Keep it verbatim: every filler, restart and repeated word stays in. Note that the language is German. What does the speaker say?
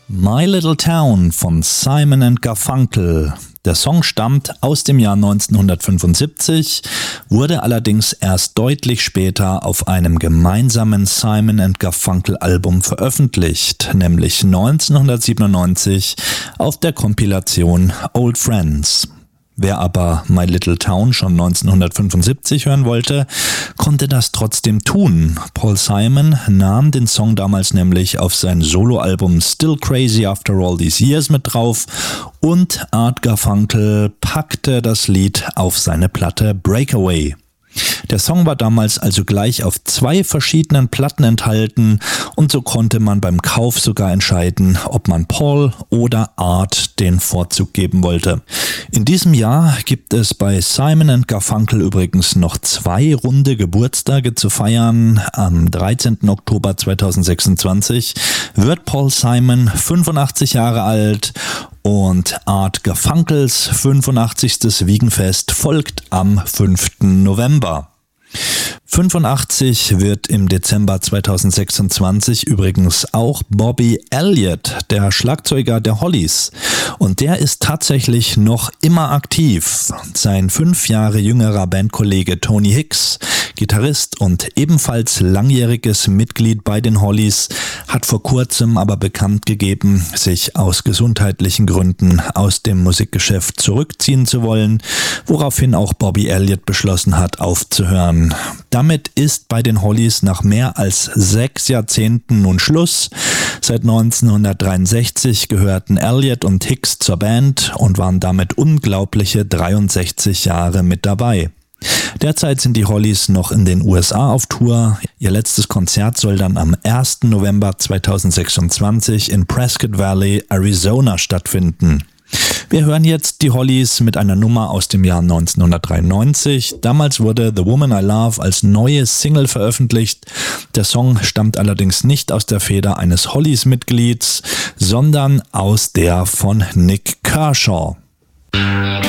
My Little Town von Simon and Garfunkel. Der Song stammt aus dem Jahr neunzehnhundertfünfundsiebzig, wurde allerdings erst deutlich später auf einem gemeinsamen Simon and Garfunkel Album veröffentlicht, nämlich neunzehnhundertsiebenundneunzig auf der Kompilation Old Friends. Wer aber My Little Town schon neunzehnhundertfünfundsiebzig hören wollte, konnte das trotzdem tun. Paul Simon nahm den Song damals nämlich auf sein Soloalbum Still Crazy After All These Years mit drauf und Art Garfunkel packte das Lied auf seine Platte Breakaway. Der Song war damals also gleich auf zwei verschiedenen Platten enthalten und so konnte man beim Kauf sogar entscheiden, ob man Paul oder Art den Vorzug geben wollte. In diesem Jahr gibt es bei Simon and Garfunkel übrigens noch zwei runde Geburtstage zu feiern. Am dreizehnten Oktober zweitausendsechsundzwanzig wird Paul Simon fünfundachtzig Jahre alt und Art Garfunkels fünfundachtzigstes Wiegenfest folgt am fünften November. fünfundachtzig wird im Dezember zweitausendsechsundzwanzig übrigens auch Bobby Elliott, der Schlagzeuger der Hollies. Und der ist tatsächlich noch immer aktiv. Sein fünf Jahre jüngerer Bandkollege Tony Hicks, Gitarrist und ebenfalls langjähriges Mitglied bei den Hollies, hat vor kurzem aber bekannt gegeben, sich aus gesundheitlichen Gründen aus dem Musikgeschäft zurückziehen zu wollen, woraufhin auch Bobby Elliott beschlossen hat, aufzuhören. Damit ist bei den Hollies nach mehr als sechs Jahrzehnten nun Schluss. Seit neunzehnhundertdreiundsechzig gehörten Elliott und Hicks zur Band und waren damit unglaubliche dreiundsechzig Jahre mit dabei. Derzeit sind die Hollies noch in den U S A auf Tour. Ihr letztes Konzert soll dann am ersten November zweitausendsechsundzwanzig in Prescott Valley, Arizona stattfinden. Wir hören jetzt die Hollies mit einer Nummer aus dem Jahr neunzehnhundertdreiundneunzig. Damals wurde The Woman I Love als neue Single veröffentlicht. Der Song stammt allerdings nicht aus der Feder eines Hollies-Mitglieds, sondern aus der von Nik Kershaw.